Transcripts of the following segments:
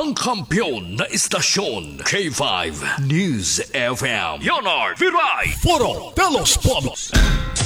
ang kampiyon na istasyon, K5 News FM. Leonard Viray, Foro Telos Pobos.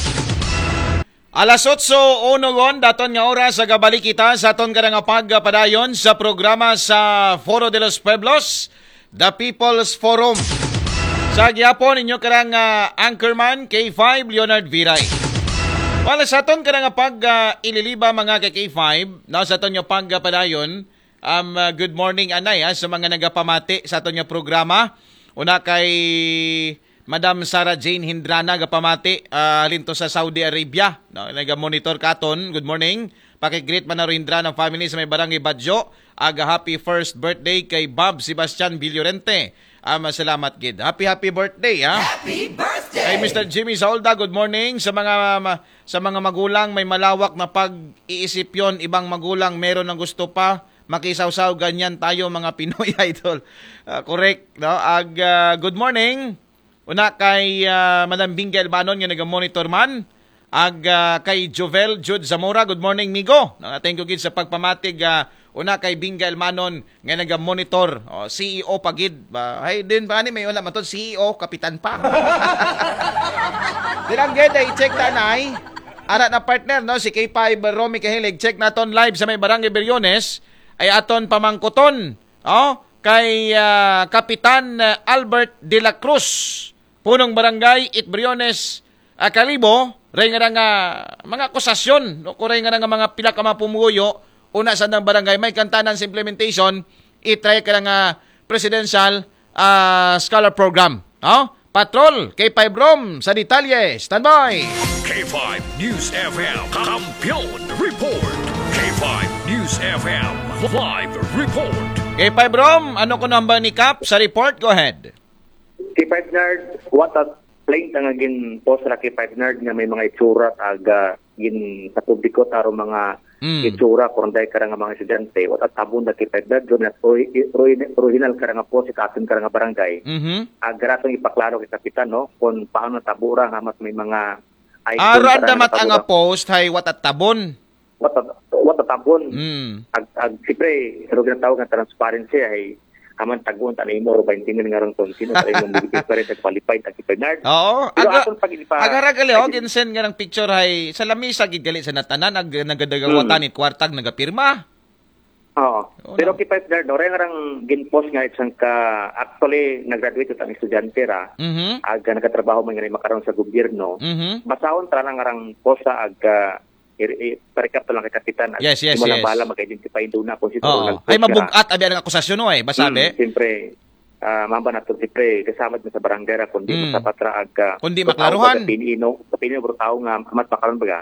Alas 8:01 daton nga oras sa gabalik kita sa aton nga pagpadayon sa programa sa Foro de los Pueblos, The People's Forum. Sa gyapon ninyo karang anchorman K5 Leonard Viray. Wala sa aton nga ililiba mga K5 na sa aton nga pagpadayon. Good morning anay sa mga nagapamati sa aton nga programa. Una kay Madam Sarah Jane Hindrana gapamati linto sa Saudi Arabia. No, naga-monitor katon. Good morning. Paki-greet man na Hindrana family sa may barangay Badjo. Happy first birthday kay Bob Sebastian Villorente. Salamat gid. Happy birthday ha. Happy birthday. Kay Mr. Jimmy Zaulda, good morning sa mga magulang may malawak na pag-iisip yon. Ibang magulang meron ng gusto pa makisawsaw, ganyan tayo mga Pinoy idol. Correct, no? Good morning. Una kay Madam Binga Elbanon nga naga-monitor man. Kay Jovel Jude Zamora, good morning migo. Thank you gid sa pagpamatig. Una kay Binga Elmanon nga naga-monitor. CEO pagid. Ay din ba ni may wala man to CEO, kapitan pa. Dilang gid i-check tanay. Ara na partner no si K5 Romy Kahilig, check naton live sa may barangay Beriones. Ay aton pamangkoton kay Kapitan Albert de la Cruz, punong barangay Itbriones, Kalibo, ray nga mga akusasyon, no? Kuray nga mga pila ka mapumuyo, una sa ng barangay, may kantanan sa implementation, itry ka nga presidential scholar program. Patrol, K5 Rom, sa detalye, standby! K5 News FM, kampiyon report. K5 News FM, live report. K5 Rom, ano ko number ni Cap sa report? Go ahead. K5 Nerd, what a plain tangagin post ra K5 Nerd nga may mga itsura aga gin sa publiko taro mga itsura kung dahil ka nga mga estudyante what a tabon na K5 Nerd doon at original ka nga po si katon ka nga barangay. Agaratong ipaklaro kay Kapitan no kung paano tabura nga mas may mga Aran damat ang post hay what a tabon. What a tabon. Siyempre, pero ginatawag ng transparency ay aman tagon tanay mo, 20 nga rin kung sino tayo mong bibigay pa rin at qualified at Bernard. Oo. Agaragali ginsen nga ng picture ay sa lamisa gigali sa natanan, nagadagawatan kwartag, nagapirma. Oo. Pero K5 Nerd, rin nga ginpost nga isang actually, nag-graduate ito ang estudyante ra, nagkatrabaho man nga makaroon sa gobyerno. Basahon tala nga post sa parekap lang kay Kapitan. Yes. Walang bala mag-identify doon na kung sino nag-post. Ay mabugat abi ang akusasyon no basabi. Siyempre, mamba na ito siyempre kasama sa barangay ra kundi sa patra kundi maklaruhan. Kapinino bro tao nga amat makaroon baga.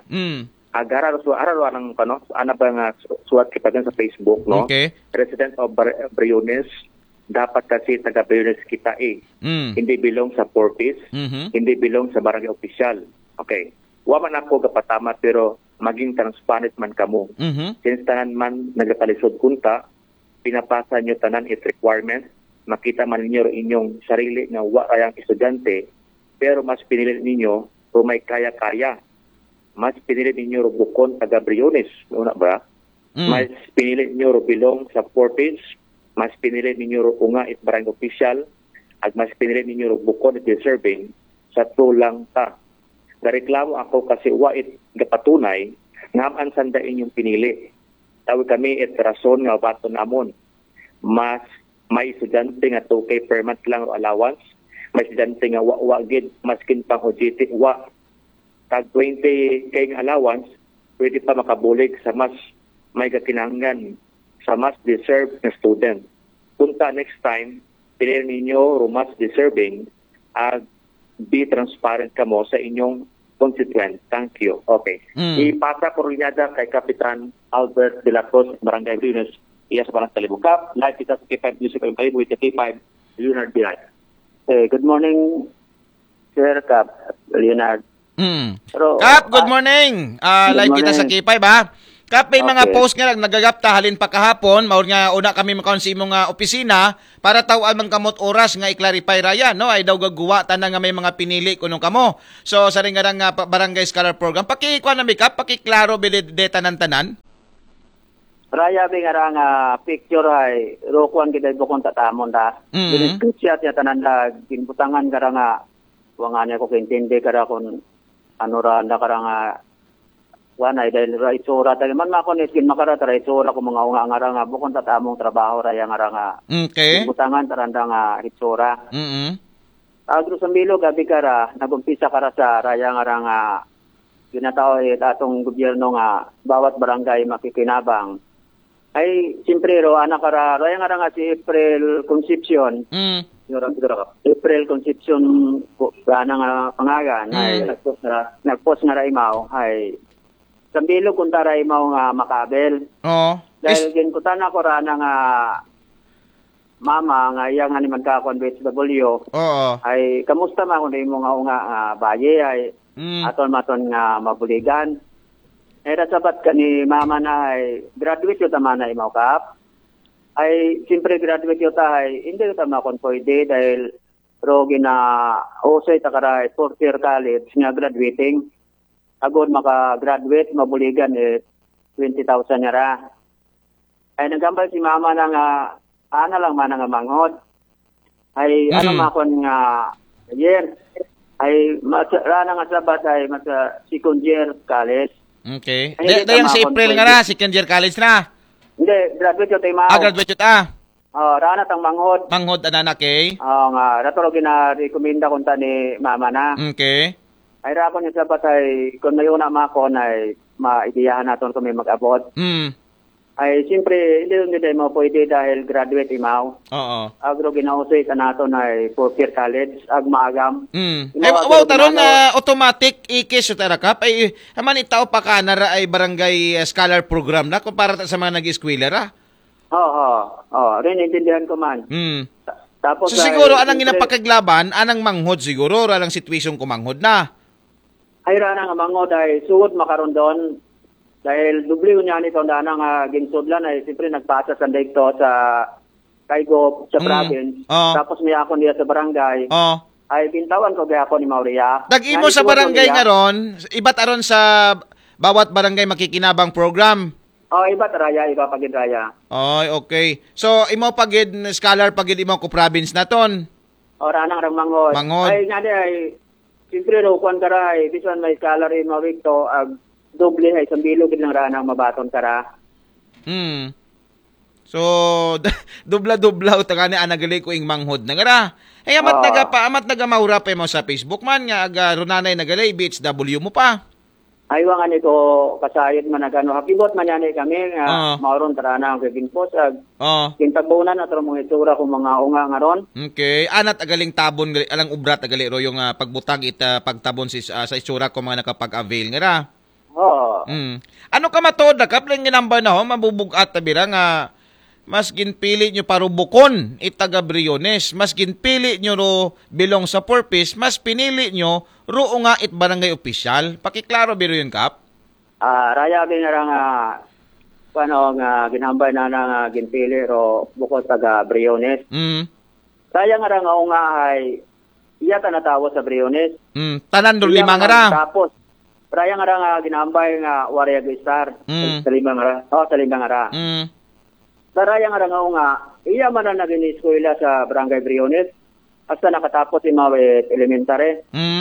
Araro ng ana ba nga suwat kita sa Facebook no. Okay. Resident of Briones dapat kasi taga Briones kita hindi belong sa Porpis, hindi belong sa barangay official. Okay. Wa man ako kapatama pero maging transparent man kamo. Since tanan man nagapalisod kunta, pinapasa nyo tanan it requirement, makita man ninyo inyong sarili nga wa kayang estudyante, pero mas pinili ninyo kung may kaya-kaya. Mas pinili ninyo bukon taga Briones, una ba? Mas pinili ninyo bilong sa Porpis, mas pinili ninyo unga it barangay official, at mas pinili ninyo bukon it deserving sa tulang ta. Nareklamo ako kasi wait gapatunay ngaman sanda inyong pinili. Tawag kami rason nga bato namon. Mas may estudyante nga 2K per month lang allowance. May estudyante nga wa gid maskin pang OJT wa. Tag 20K nga allowance pwede pa makabulig sa mas may kakinahanglan sa mas deserved na student. Punta next time pinili ninyo mas deserving be transparent ka mo sa inyong constituent. Thank you. Okay. Ipasa ko rin kay Kapitan Albert de la Cruz, Barangay Briones, iya sa Barangay Talibukap. Live kita sa K5 Music Empire with the K5 Leonard Biray. Good morning, Sir Cap, Leonard. Pero, Cap, good morning. Live kita sa K5 ha. Kap, may mga post nga nagagapta halin pa kahapon, maur nga una kami makaon sa imong opisina para tawag man kamot oras nga i-clarify raya, no? Ay daw gagawa tanan nga may mga pinili kunong kamo. So sa ring nga barangay scholar program, pakikuan na mi Kap, pakiklaro bilid tanan-tanan. Raya bi nga picture ay rokuan kita bukon tatamon da. Diniskusya tiya tanan da ginbutangan kara nga wanganya ko kintindi kara kon ano ra anda kara nga wanay dahil ra itsura tayo man makonis kin makara tara itsura ko mga unga nga bukon tatamong trabaho raya nga Okay. ginbutangan taranda nga itsura. Agro sa Milo gabi kara nagumpisa kara sa raya nga ginatao atong gobyerno nga bawat barangay makikinabang. Ay, siyempre ro, anak kara, raya nga si April Concepcion. April Concepcion, gana nga pangagan, ay nagpost nga raimaw, ay sambilo kung ta raimaw nga makabel. Dahil ginkutan ako rana nga mama, nga iya nga ni magkakon BSW, ay kamusta ma kung mo nga baye, ay aton maton nga mabuligan. Era sabat ka ni mama na ay graduate yung tama na imaw kap. Ay, siyempre graduate yung tahay, hindi yung tama kung pwede dahil rogi na usay takaray 4th year college nga graduating. Agod maka-graduate, mabuligan 20,000 nara. Ay, nagambal si mama na nga, ana lang man nga manghod. Ay, ano makon nga year. Ay, rana nga sabat ay masa 2nd year college. Okay. Dayang si April nga na, 2nd year college na. Hindi, graduate yun tayo mao. Graduate yun rana tang manghod. Manghod na kay? Nga, ratoro gina-recommenda kung ni mama na. Okay. Ay rakon yung sabat ay, kung mayo na makon ay maidiyahan natin kung may mag-abot. Ay, siyempre, hindi mo pwede dahil graduate imaw. Agro ginausay ka natin ay 4th year college, ag maagam. Ay, taron na automatic ikis yung tarakap. Ay, haman itaw pa ka na ay barangay scholar program na kung para sa mga nag-eskwela ra. Rin intindihan ko man. Tapos, so siguro, anang ginapakaglaban, anang manghod siguro, ralang sitwasyon kumanghod na. Ay, rana nga manghod ay suod makaroon doon. Dahil dubliw niya nito na nga ginsudlan ay siyempre nagpasa sa dito sa Kaigo sa province. Tapos may ako niya sa barangay. Ay bintawan ko gaya ako ni Mauria. Dag-imo sa barangay nga ron, iba't aron sa bawat barangay makikinabang program. Iba't raya, iba pagid raya. Okay. So imo pagid scholar pagid imo ko province naton. Ranang rang manghod. Ay ngani ay siyempre ro kwan karay, bisan may scholar in mawikto ag doble ay sambilo gid lang ranang mabaton kara. So dubla-dubla utang ani anagali ko ing manghod na ngara. Ay amat naga pa mo sa Facebook man nga aga runanay nagali BHW mo pa. Ay wangan ko kasayod man nagano hakibot man yan kami nga mauron tarana ang kaging posag. Kintabunan at mong itsura kung mga unga nga ron. Okay. Anat agaling tabon alang ubrat agali ro yung pagbutang pagtabon sa itsura ko mga nakapag-avail ngara. Ano ka matod na kaplang ginamba na mabubugat tabira nga mas ginpili nyo parubukon itaga Briones, mas ginpili nyo ro bilong sa purpose, mas pinili nyo ro nga it barangay opisyal. Pakiklaro biro yun kap? Raya bin nga nga ginambay na ginpili ro bukod taga Briones. Raya nga nga ay iya ta natawo sa Briones. Tanan do lima nga tapos raya nga ginambay nga Wariag Star sa limang ara. Sa limang ara. Raya nga iya man na naging eskwela sa Barangay Briones hasta nakatapos si Mawet Elementary.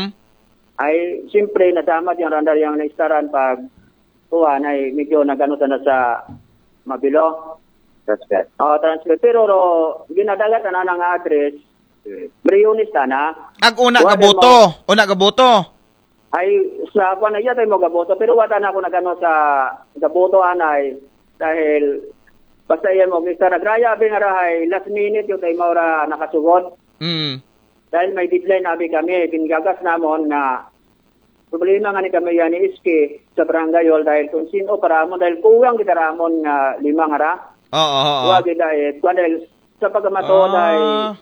Ay siyempre nadamad yung randar yung naistaran pag tuwan ay medyo naganutan na sa Mabilo. Transfer. Transfer. Pero ginadalat na ng address Briones na. Una gaboto. Ay sa kuan iya tayo mo gaboto pero wala na ako nagano sa gaboto anay dahil basta yan mo Mr. Nagraya abi nga rahay last minute yung tayo maura nakasugod. Dahil may deadline abi kami ginagas namon na problema nga ni kami yan ni Iski sa barangay hall dahil kung sino para mo dahil kuwang kita ramon nga 5 nga ra. Wag dahil dahil sa pagamato dahil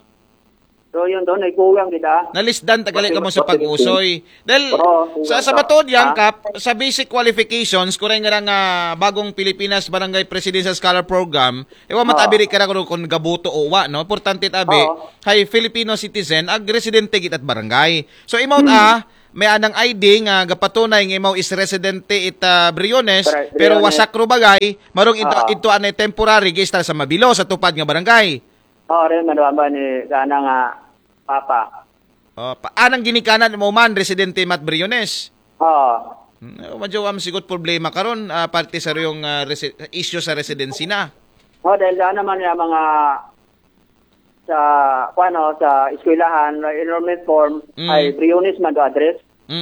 so yun doon, ay kuwang kita. Nalisdan tagali ka mo sa pag-usoy. Dahil sa batod yan, Kap, sa basic qualifications, kung nga nga bagong Pilipinas Barangay Presidential Scholar Program, matabiri ka na kung gabuto o wa, no? Importante tabi, hay Filipino citizen, ag residente kita at barangay. So, imot may anang ID nga gapatunay nga imo is residente ita Briones, pero wasak ro bagay, marong ito anay temporary gistar sa Mabilo sa tupad nga barangay. Rin manwaba ni kana nga papa. Anang ginikanan mo man residente mat Briones? Medyo sigot problema karon parte sa yung issue sa residency na. Dahil naman yung mga sa eskwelahan enrollment form ay Briones man do address.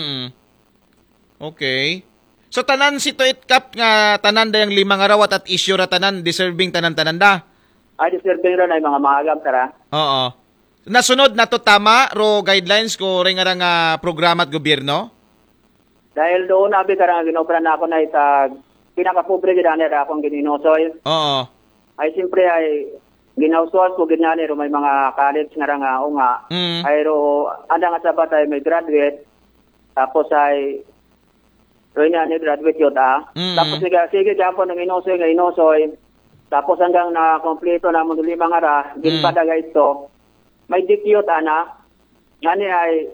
Okay. So tanan si Tuitkap nga tanan dayang 5 arawat at issue ra tanan deserving tanan-tanan da. Ay deserving ra na mga maagam tara. Oo. Nasunod na to tama ro guidelines ko ring nga programa at gobyerno? Dahil doon abi karang ginopra na ako na itag pinaka-pobre gid ani ra akong gininosoy. Oo. Ay siyempre ay ginawswas ko ginani ro may mga college nga nga o nga ay ro anda nga sabat ay may graduate tapos ay ro niya ni graduate yun tapos sige japon ng inosoy tapos hanggang na kompleto na mo 5 ara ginpadaga ito may dikyot ana ngani ay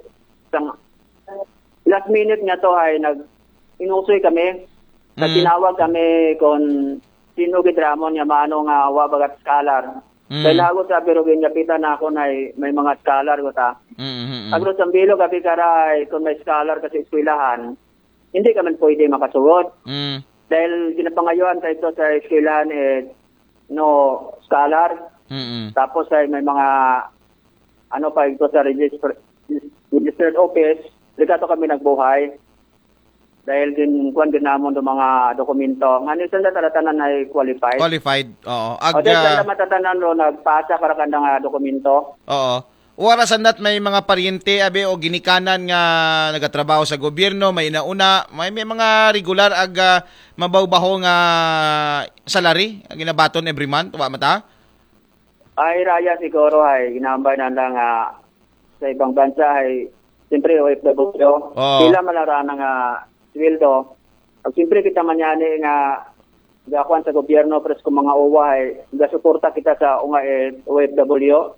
last minute nga to ay inusoy kami tinawag kami kung sino gidramon nga maano nga wabagat scholar. Dahil ako sa pero ginyapitan ako na may mga scholar ko ta. Agro sa bilo kapi karay kung may scholar kasi eskwelahan, hindi ka man pwede makasugod. Dahil ginapangayuan tayo ito sa eskwelahan no scholar. Tapos ay may mga ano pa ito sa registered office, ligato kami nagbuhay. Dahil din namon do mga dokumento. Ngani sanda taratanan ay qualified. Qualified, oo. Dahil sanda matatanan ro nagpasa para kanda nga dokumento. Oo. Wala sandat may mga paryente abe o ginikanan nga nagatrabaho sa gobyerno, may inauna, may mga regular mabawbaho nga salary ang ginabaton every month, wa mata? Ay raya siguro ay ginambay na lang sa ibang bansa ay siyempre OFW. Sila malarana nga sweldo. Pag siyempre kita manyani nga gakuan sa gobyerno pres kung mga uwa ay gasuporta kita sa unga OFW.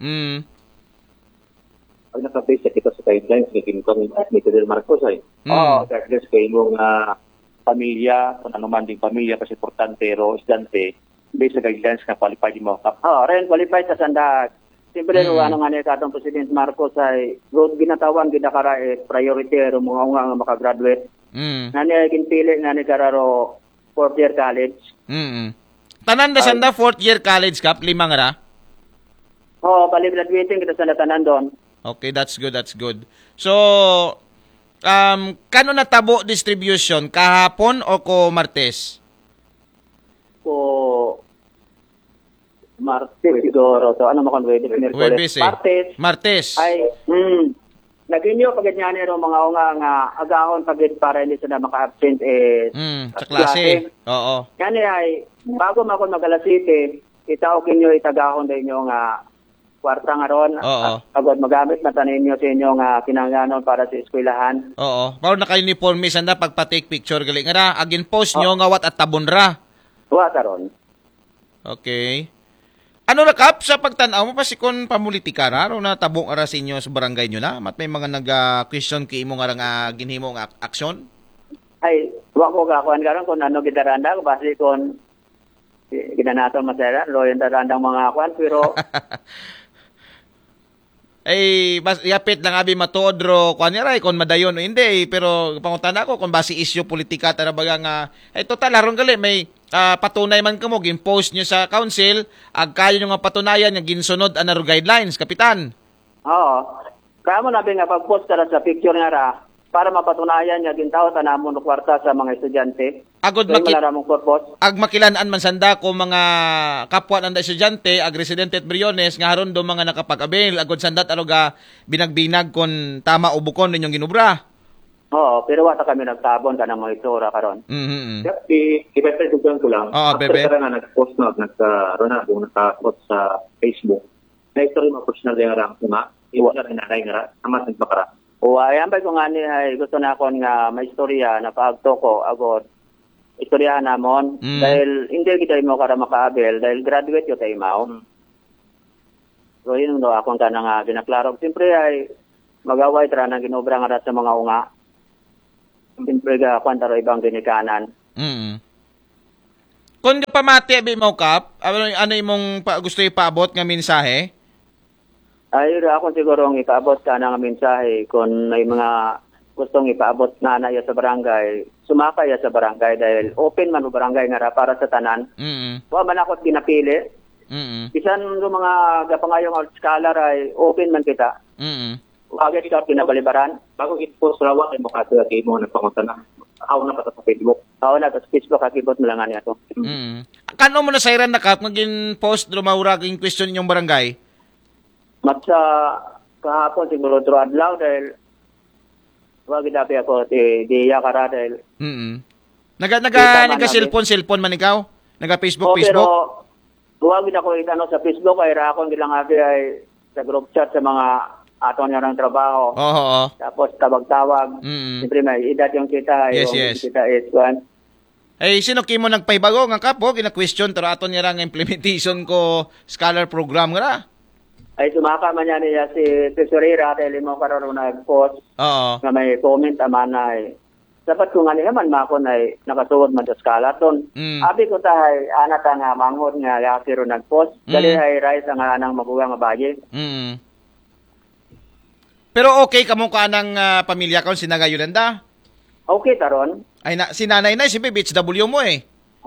Pag nakabase kita sa guidelines ni Fidel Marcos ay guidelines kayo mong pamilya, kung ano man ding pamilya kasi importante ro estudyante based sa guidelines na qualified mo. Ren qualified sa sandag. Siyempre ano nga ni katong President Marcos ay road ginatawan gidakara priority ro mga unga nga makagraduate. Nani ay ginpili nga ni kararo 4th year college. Tanan da sanda 4th year college kap 5 ra? Bali graduating kita sa tanan doon. Okay, that's good. So kano natabo distribution kahapon o ko Martes? Ko Martes siguro to ano mo kon Wednesday Martes ay naginyo pagid niya ni mga unga nga agahon pagid para hindi sila maka-absent sa klase. Oo. Kani ay bago man mag-alas 7 itaw kinyo itagahon din nyo nga kwarta nga ron agad magamit na tanin nyo sa inyo nga kinahanglanon para sa eskwelahan. Oo. Mao naka-uniforme sanda pagpa-take picture gali nga ra agin post nyo nga wat at tabon ra. Wa karon. Okay. Ano na kap sa pagtanaw mo pasikon pamulitika ra ro na tabong ara sa inyo sa barangay nyo na mat may mga nag-question kay imo nga ginhimo nga aksyon? Ay, wa ko kakuan karon kung ano gidaranda ko basi kon ginanaton masera lo yung darandang mga kwan pero ay bas yapit lang abi matuod ro kuan ra kon madayon o hindi pero pangutana ko kung basi issue politika tara baga nga ay total haron gali may patunay man kamo gin-post nyo sa council ag kayo nyo nga patunayan nga ginsunod anaro guidelines kapitan. Oo. Kaya mo nabi nga pag-post ka sa picture nga ra para mapatunayan nga gintaw tanamon og kwarta sa mga estudyante. Agod ag makilan-an man sanda ko mga kapwa nanda estudyante ag residente at Briones nga haron do mga nakapag-avail agod sandat aloga binagbinag kon tama ubukon ninyong ginubra. Oo, pero wata kami nagtabon ka ng mga itura karon. Ipepedugan ko lang. Bebe. After ka na nag-post na, nagka-post sa Facebook, na-story mo personal yung arang nga, iwala rin nanay nga, amat nagpakara. Ayan ba ko nga ni, gusto na ako nga may istorya na paagto ko, agod, istoryahan namon, dahil hindi kita mo kara makaabel, dahil graduate yung tayo mo. So yun akong ka na nga binaklarog. Siyempre ay mag-away tara na ginobra nga sa mga unga. siyempre kwantaro ibang ginikanan. Kung pamati abi mo kap, ano imong gusto ipaabot nga mensahe? Ay ako siguro ang ipaabot ka nga mensahe kung may mga gustong ipaabot na ya sa barangay, sumaka ya sa barangay dahil open man o barangay nga para sa tanan. Wa man ako ginapili. Bisan yung mga gapangayong art scholar ay open man kita. Wag kita pinabalibaran. Bago i-post rawa ay makatulagi mo na pangutana. Aw na pa sa Facebook. Aw na sa Facebook akibot mo lang ani ato. Kano mo na sayran na kap magin post lumawra king question inyong barangay? Matsa kahapon siguro adlaw dahil wag dapat ako diya kara dahil. Naga cellphone man ikaw? Naga Facebook. Pero wag ako itano sa Facebook ay ra akong gilang ay sa group chat sa mga aton nga ng trabaho. Oo. Tapos tawag-tawag. Siyempre may edad yung kita. Yes. Kita is one. Ay, sino kimo nagpaybago nga kapo? Gina-question taro aton nga nga implementation ko scholar program nga. Ay, sumaka man yan niya si Tesorera dahil mo karoon nag-post. Oo. Na may comment naman ay dapat kung ano naman makon ay nakasuod man sa scholar doon. Abi ko tayo, anak nga manghod nga yakiro nag-post. Dali ay rise ang anang magugang mabayi. Pero okay kamo ka ng pamilya ko sinaga Yolanda? Okay taron. Ay si nanay na si BHW mo eh.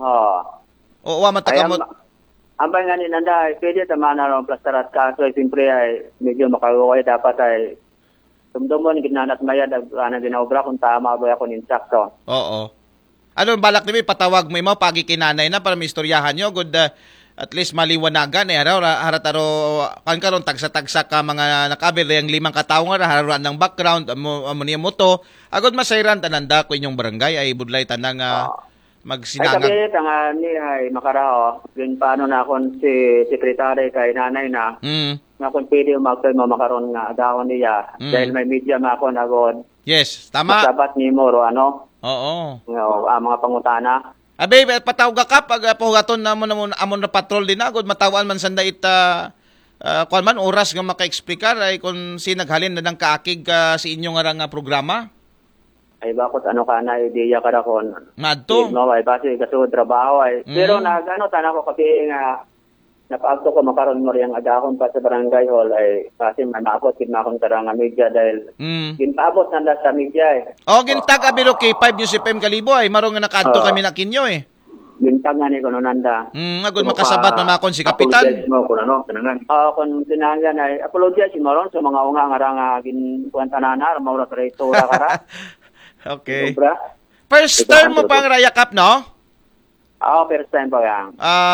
O wa matagamot. Ambay nga ni Nanda, pwede tama na ng plastarat kaso ay siyempre ay medyo makawaway dapat ay tumdumon ginanat mayad ang ginaobra kung tama ba ako ninsakto. Oo. Ano balak nimi patawag mo imo pagi kinanay na para mistoryahan nyo good at least maliwanagan eh harataro kan karon tagsa-tagsa ka mga nakabil yang 5 katawo nga haruan ng background amo niya mo to agod masayran tananda ko inyong barangay ay budlay tanang magsinangag. Ay sabi nga ni ay makarao din paano na akong si sekretary kay nanay na nga kung pwede magtoy mo makaroon nga dahon niya dahil may media ma ako agod. Yes, tama. Sabat ni Moro ano? Oo. Mga pangutana. Abe, patawag ka pag pahugaton na amon na patrol din agod matawan man sanda ita kuan man oras nga maka-explicar ay kung si naghalin na ng kaakig si inyong nga programa. Ay bakit ano ka na ideya ka kon. Madto. No, ay base kaso trabaho ay. Pero nagano tanan ko kasi nga napaagto ko makaron mo riyang agahon pa sa barangay hall ay kasi manakot kin akong tarang media dahil ginpaabot nanda sa media eh. Gintag abiro kay 5 News FM Kalibo ay maro nga nakadto kami nakinyo eh. Gintag nga ni kuno nanda. Agud makasabat mamakon si kapitan. Mo kuno no tanangan. Kun tinanggan ay apologize si Maron sa mga unga nga ginkuan tanana mawala kreto kara. Okay. First term mo pang Raya Cup no? First time pa yang.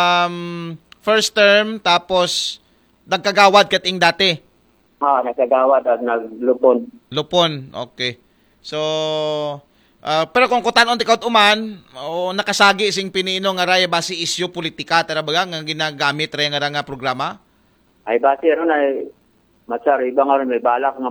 First term, tapos nagkagawad kating dati? Nagkagawad at naglupon. Lupon, okay. So, pero kung kutanon tikaw uman, nakasagi sing pinino nga raya basi isyu politika, tara baga, nga ginagamit raya nga programa? Ay basi ron ay, matsar, iba nga ron may balak nga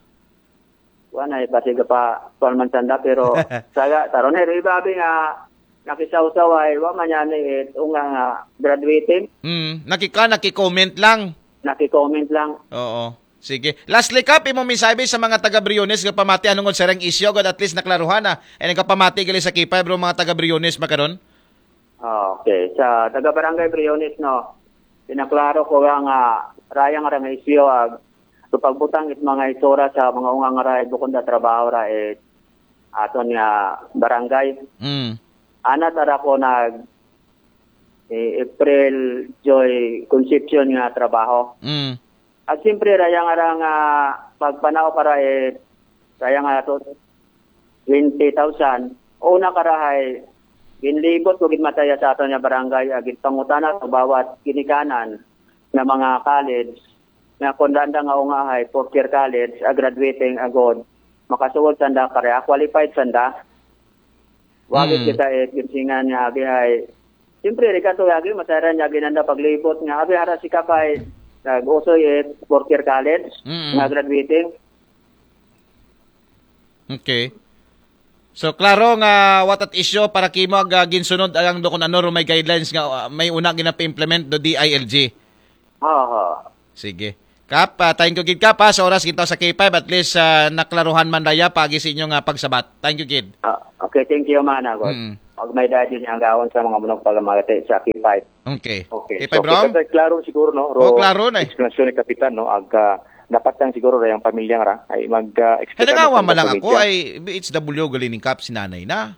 ay basi ka pa, palman tanda, pero saga, taron iba nga, nakisaw-saw ay man yan nga graduating. Nakiko-comment lang. Nakiko-comment lang. Oo. Sige. Lastly, Kap, imo misabi sa mga taga-Briones nga pamati anong sarang isyo god at least naklaruhan na. Ay nagpamati gali sa Kipay bro mga taga-Briones makaron. Okay. Sa taga-Barangay Briones no. Pinaklaro ko nga rayang nga isyo pagbutang it mga isura sa mga ungang ray bukod na trabaho ra aton nga barangay. Ana tara ko April Joy Conception nga trabaho. At siyempre raya nga pagpanaw para raya nga to 20,000. Una karahay ginlibot ko gitmataya sa aton nga barangay agit pangutana sa bawat ginikanan na mga college na kundanda nga ungahay 4th year college graduating agod makasuod sanda kare qualified sanda. Wagit kita kinsingan nga abi ay siyempre rikato yagi masaran yagi nanda paglibot nga abi hara si kapay nag-usoy 4th year college nga graduating. Okay. So klaro nga what at issue para kimo ginsunod ang do kun ano may guidelines nga may una ginapa-implement do DILG. Oo. Sige. Kap, thank you, Kid Kap, sa oras kita sa K5. At least, naklaruhan man daya pagi sa inyong pagsabat. Thank you, Kid. Okay, thank you, man. Pag may dahil din ang gawon sa mga bunong pagamagate sa K5. Okay. K5, so, Rom? Klaro siguro, no? Klaro na explanation ni Kapitan, no? Dapat lang siguro yung pamilya nga ay mag-explain. Nagawa man lang ako, ay it's W galing Kap, si nanay na.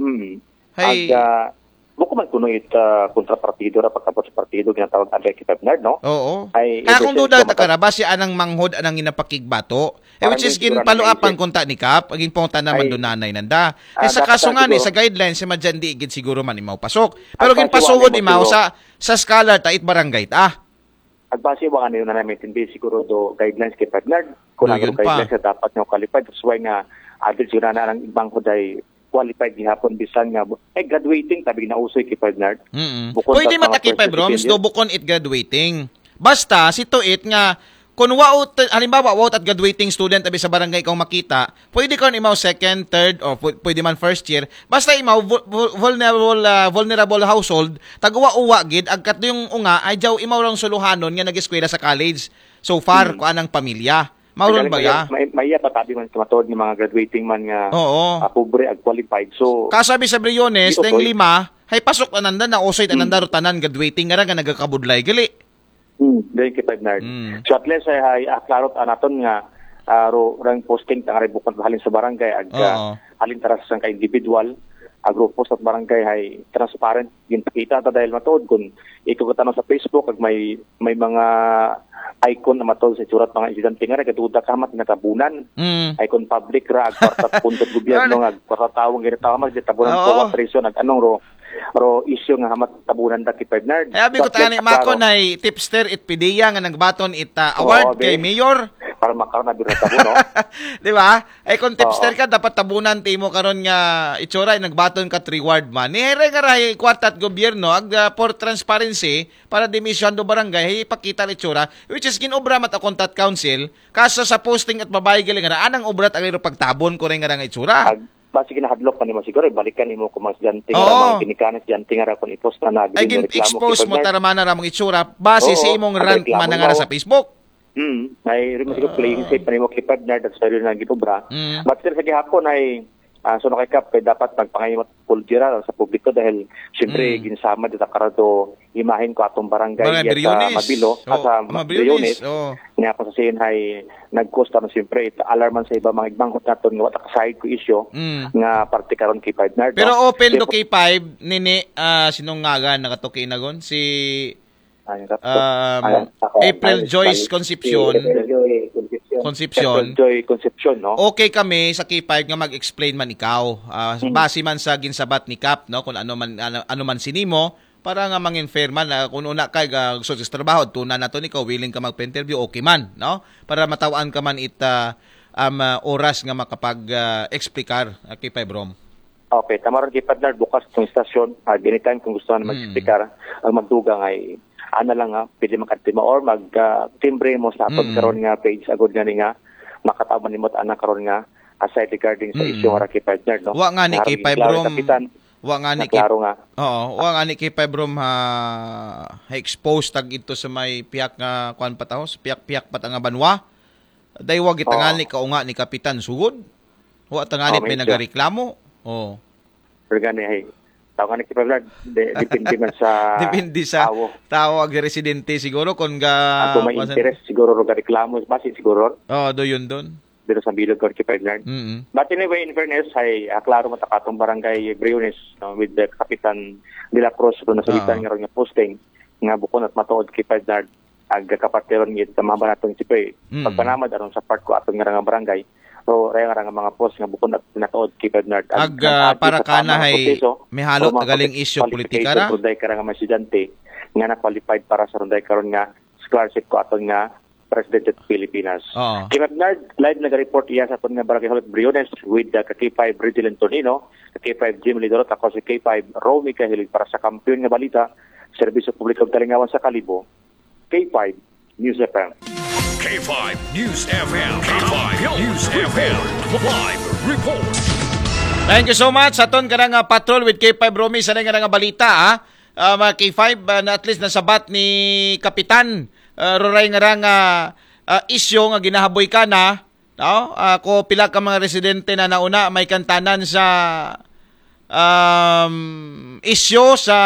Hay... Buko man kuno kontrapartido ra pagkapos sa partido ginatawag ang K5 Nerd, no? Oo. Kung duda ta karaba si anang manghod anang inapakigbato. Which is ginpaluapan kunta ni Kap, aging punta naman do nanay nanda. Sa kaso nga ni sa guidelines si madyan di igid siguro man imaw pasok. Pero ginpasugod imaw sa scholar ta it barangay ta. Agbase wa kanino na namitindi siguro do guidelines K5 Nerd. Kung ang guidelines dapat nyo qualified, that's why nga adil siguro na ang ibang kuday qualified gihapon bisan nga graduating tabi na usoy K5 Nerd. Pwede mata-K5 Roms do bukon it graduating. Basta si Tuit nga kung halimbawa at graduating student tabi sa barangay kang makita, pwede ka imaw second, third or pwede man first year. Basta imaw vulnerable household tagwa-uwa gid agkat yung unga ay jaw imaw lang suluhanon nga nag-eskwela sa college. So far ko anang pamilya. Mauron ba ya? May patabi man tumatod ng mga graduating man nga pobre ag qualified. So kasabi sa Briones, teng 5, hay pasok ananda na usoy ananda tanan graduating nga nagakabudlay gali. Dahil K5 Nerd. So at least ay aklarot anaton nga rang posting tang rebukon halin sa barangay ag halin taras sang ka individual grupos at barangay ay transparent ginpakita ta dahil matod kun ikaw tanong sa Facebook ag may mga icon na matod sa surat mga estudyante nga katuda kamat natabunan icon public ra ag kwarta puntod gobyerno nga kwarta tawong ginatawa tabunan po reason ag anong ro issue nga hamat tabunan da K5 Nerd. Abi ko tani mako nay tipster it pidiya nga nagbaton it award kay mayor para makaroon na biro tabuno. Di ba? Ay kung tipster ka dapat tabunan timo karon nga itsura nagbaton ka reward man. Nihere nga ray kwartat gobyerno ag for transparency para dimission do barangay ipakita itsura which is ginobra mat contact council kaso sa posting at babae gali nga anang obrat ang pagtabon ko rin nga itsura. Basi kinahadlok pa nimo siguro balikan nimo kung mas diante nga ginikanan diante nga kon i-post na ay gin-expose mo taramana ra mga itsura base sa imong rant man nga sa Facebook. Ay rin siguro playing safe pa nimo K5 Nerd at sa na gitobra. But sa gihapon ay so no kay Kap dapat magpangayot kultura sa publiko dahil siyempre ginsama dito karado imahin ko atong barangay sa Mabilo sa Briones nga pa sa sin hay nagkosta na siyempre alarman sa iba mga ibang naton nga wata kasahid ko issue nga parte karon K5 Nerd. Pero open do K5 nini sinungagan nakatuki nagon si April Joyce Concepcion, no? Okay kami sa K5 nga mag-explain man ikaw. Base man sa ginsabat ni Kap, no? Kung ano man sinimo para nga mang-infer man kung una kay gusto sa trabaho tunan nato ikaw willing ka mag-interview okay man, no? Para matawaan ka man oras nga makapag-explikar K5 Rom. Okay, tamaron K5 Nerd bukas tong istasyon. Anytime kung gusto na mag-explikar ang magdugang ay lang pwede makatima or mag-timbre mo sa atong karon nga page agad nga makataman nimo ta ana karon nga aside regarding sa issue nga K5 Nerd, no? Wa nga ni K5 Rom. Wa nga ni wa nga ni K5 Rom expose tag ito sa may piyak nga kuan patahos, piyak-piyak pat nga banwa. Daywag itangali ka nga ni Kapitan Sugod. Wa tanganit may nagareklamo. Pero gani ay tawag ni K5 Nerd depende man sa depende sa tao ag residente siguro kung ato may interest siguro ro reklamo base siguro do yun don dito sa bilog ko K5 Nerd. But anyway in fairness ay klaro matakatong barangay Briones with the Kapitan De La Cruz ro nasalitan nga ro nga posting nga bukon at matuod K5 Nerd ag kaparteron gid sa mga natong sipe pagpanamad aron sa part ko atong nga barangay. So, raya nga mga post nga bukod na pinatuod K5 Nerd. Para ka na hay may halot galing issue politika ra? Runday ka nga mga estudyante nga na-qualified para sa runday karon nga scholarship ko aton nga President of Pilipinas. K5 Nerd, live nag-report iya sa aton nga Barangay Halot Briones with the K5 Regil Antonino, K5 Jim Lidorot, ako si K5 Romy Kahilig para sa kampiyon nga balita, Serbisyo Publiko Talingawan sa Kalibo, K5 News FM. K5 News FM. K5 News FM. Live report. Thank you so much sa ton karang patrol with K5 Romy sa nga balita mga K5 na at least nasabat ni Kapitan Roray nga isyu nga ginahaboy ka na, no? Ako pila ka mga residente na nauna may kantanan sa isyu sa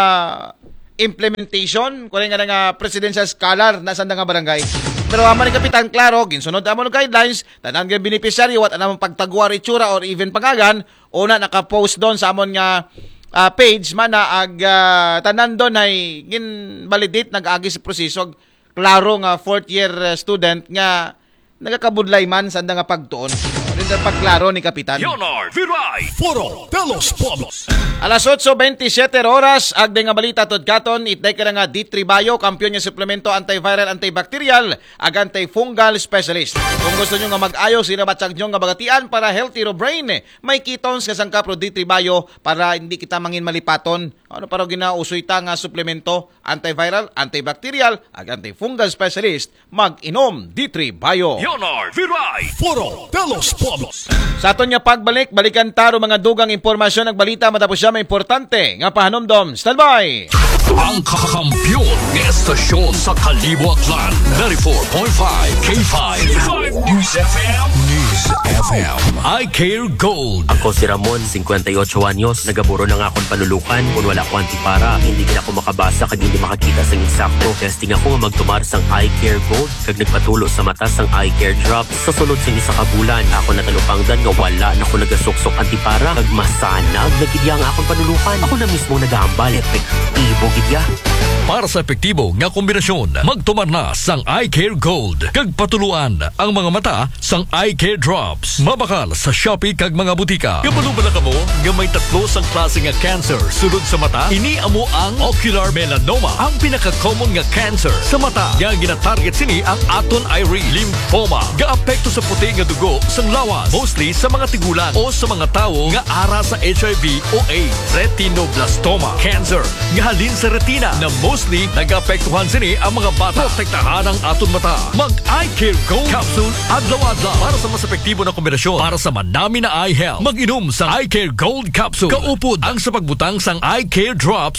implementation kung nga presidential scholar na sanda nga barangay. Pero amo ni Kapitan klaro, ginsunod amo ng guidelines, tanan nga beneficiary wat anang pagtagwa itsura or even pangagan, una naka-post doon sa amon nga page man na tanan doon ay gin-validate nag-agi sa proseso. Klaro nga fourth year student nga nagakabudlay man sanda nga pagtuon. Rin pagklaro ni Kapitan. Leonard Viray, Foro de los Pueblos. Alas 8:27 oras, agde nga balita todkaton, itday ka nga D3 Bio, kampiyon nga suplemento antiviral, antibacterial, ag antifungal specialist. Kung gusto nyo nga mag-ayos, sinabatsag nyo nga bagatian para healthy ro brain, may ketones nga sangkapro D3 Bio para hindi kita mangin malipaton. Ano para ginausoy ta nga suplemento, antiviral, antibacterial, ag antifungal specialist, mag-inom D3 Bio. Leonard Viray, Foro de los Pueblos. Sa aton nga pagbalik, balikan taro mga dugang impormasyon ng balita matapos siya may importante nga pahanomdom. Stand by! Ang kakampiyon ng estasyon sa Kalibo Aklan, 94.5 K5 News FM. News FM. I Care Gold. Ako si Ramon, 58 anyos. Nagaburo na nga akong panulukan. Kung wala ko antipara, hindi na ako makabasa kag hindi makakita sang insakto. Testing ako nga magtumar sang I Care Gold. Kag nagpatulo sa mata sang I Care Drops. Sa sulod sang isa ka bulan, ako natalupangdan nga wala na ako nagasuksok antipara. Kag masanag, nagidya nga akong panulukan. Ako na mismo nag-aambal. Epektibo gidya. Para sa epektibo nga kombinasyon, magtumar na sang I Care Gold. Kag patuluan ang mga mata sang I Care Drops. Mabakal sa Shopee kag mga butika. Kabalo ba na kamo nga may tatlo sang klase nga cancer sulod sa mata? Ini amo ang ocular melanoma, ang pinaka-common nga cancer sa mata. Nga gina-target sini ang aton iris, lymphoma. Gaapekto sa puti nga dugo sang lawas, mostly sa mga tigulan o sa mga tawo nga ara sa HIV o AIDS. Retinoblastoma cancer nga halin sa retina na mostly nag-apektuhan sini ang mga bata. Protektahan ang aton mata. Mag-I Care Gold Capsule adlaw-adlaw para sa mas epektibo na kombinasyon para sa manami na eye health. Mag-inom sa I Care Gold Capsule. Kaupod ang sa pagbutang sang I Care Drops